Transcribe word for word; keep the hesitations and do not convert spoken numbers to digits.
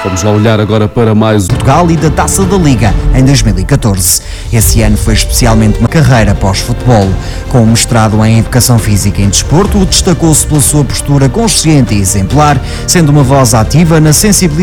Vamos lá olhar agora para mais Portugal e da Taça da Liga em dois mil e catorze. Esse ano foi especialmente uma carreira pós-futebol. Com um mestrado em Educação Física e Desporto, destacou-se pela sua postura consciente e exemplar, sendo uma voz ativa na sensibilização